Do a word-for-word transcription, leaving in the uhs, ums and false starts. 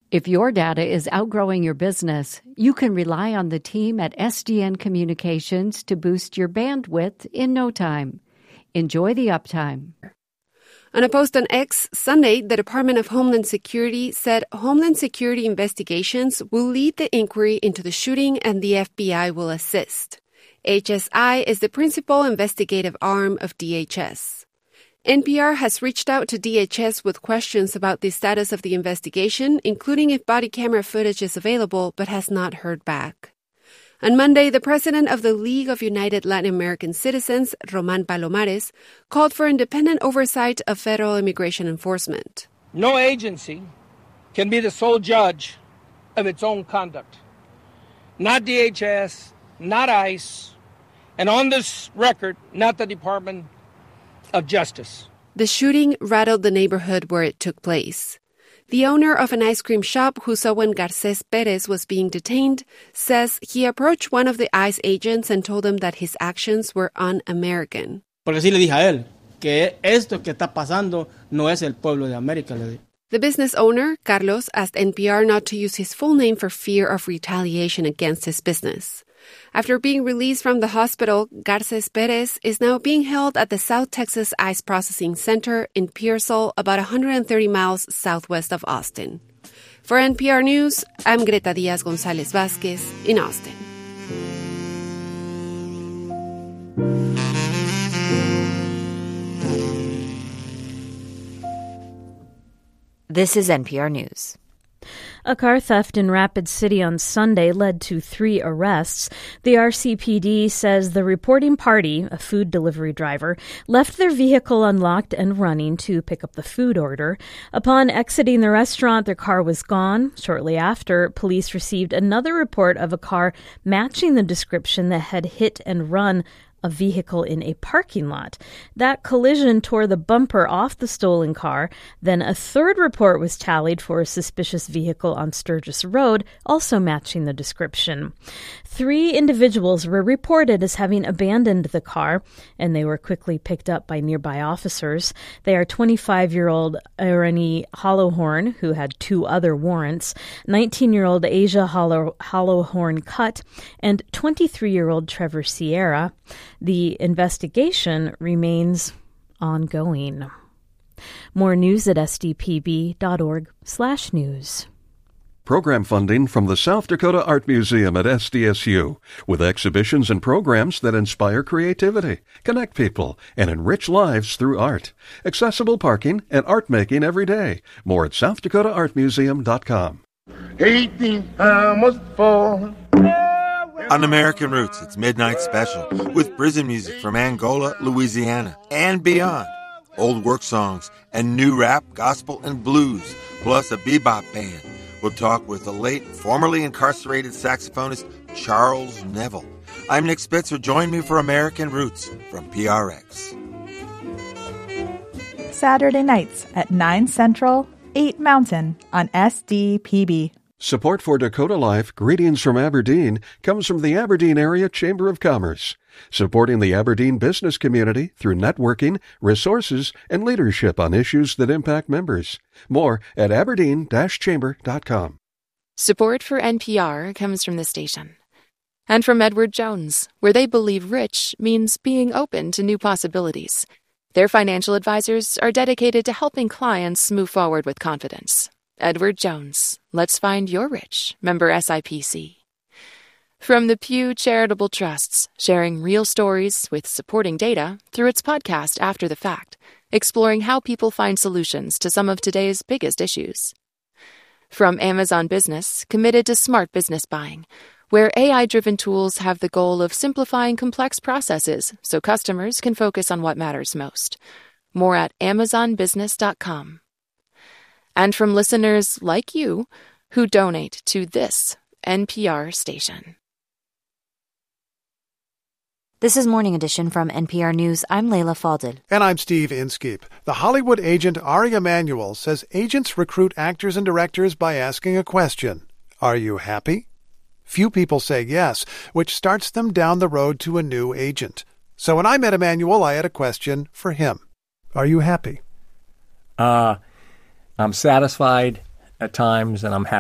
If your data is outgrowing your business, you can rely on the team at S D N Communications to boost your bandwidth in no time. Enjoy the uptime. On a post on X Sunday, the Department of Homeland Security said Homeland Security investigations will lead the inquiry into the shooting and the F B I will assist. H S I is the principal investigative arm of D H S. N P R has reached out to D H S with questions about the status of the investigation, including if body camera footage is available, but has not heard back. On Monday, the president of the League of United Latin American Citizens, Roman Palomares, called for independent oversight of federal immigration enforcement. No agency can be the sole judge of its own conduct. Not D H S, not ICE, and on this record, not the Department of Justice. The shooting rattled the neighborhood where it took place. The owner of an ice cream shop who saw when Garcés Pérez was being detained says he approached one of the ICE agents and told him that his actions were un-American. Porque sí le dije a él que esto que está pasando no es el pueblo de América, le dije. The business owner, Carlos, asked N P R not to use his full name for fear of retaliation against his business. After being released from the hospital, Garcés Pérez is now being held at the South Texas Ice Processing Center in Pearsall, about one hundred thirty miles southwest of Austin. For N P R News, I'm Greta Díaz-González Vázquez in Austin. This is N P R News. A car theft in Rapid City on Sunday led to three arrests. The R C P D says the reporting party, a food delivery driver, left their vehicle unlocked and running to pick up the food order. Upon exiting the restaurant, their car was gone. Shortly after, police received another report of a car matching the description that had hit and run a vehicle in a parking lot. That collision tore the bumper off the stolen car. Then a third report was tallied for a suspicious vehicle on Sturgis Road, also matching the description. Three individuals were reported as having abandoned the car, and they were quickly picked up by nearby officers. They are twenty-five-year-old Irene Hollowhorn, who had two other warrants, nineteen-year-old Asia Hollow- Hollowhorn Cutt, and twenty-three-year-old Trevor Sierra. The investigation remains ongoing. More news at s d p b dot org slash news. Program funding from the South Dakota Art Museum at S D S U, with exhibitions and programs that inspire creativity, connect people, and enrich lives through art. Accessible parking and art making every day. More at south dakota art museum dot com. eighteen, I must fall. On American Roots, it's Midnight Special with prison music from Angola, Louisiana, and beyond. Old work songs and new rap, gospel, and blues, plus a bebop band. We'll talk with the late, formerly incarcerated saxophonist Charles Neville. I'm Nick Spitzer. Join me for American Roots from P R X. Saturday nights at nine Central, eight Mountain on S D P B. Support for Dakota Life, Greetings from Aberdeen, comes from the Aberdeen Area Chamber of Commerce, supporting the Aberdeen business community through networking, resources, and leadership on issues that impact members. More at aberdeen dash chamber dot com. Support for N P R comes from the station. And from Edward Jones, where they believe rich means being open to new possibilities. Their financial advisors are dedicated to helping clients move forward with confidence. Edward Jones. Let's find your rich. Member S I P C. From the Pew Charitable Trusts, sharing real stories with supporting data through its podcast After the Fact, exploring how people find solutions to some of today's biggest issues. From Amazon Business, committed to smart business buying, where A I-driven tools have the goal of simplifying complex processes so customers can focus on what matters most. More at amazon business dot com. And from listeners like you who donate to this N P R station. This is Morning Edition from N P R News. I'm Layla Falded. And I'm Steve Inskeep. The Hollywood agent Ari Emanuel says agents recruit actors and directors by asking a question. Are you happy? Few people say yes, which starts them down the road to a new agent. So when I met Emanuel, I had a question for him. Are you happy? Uh... I'm satisfied at times, and I'm happy.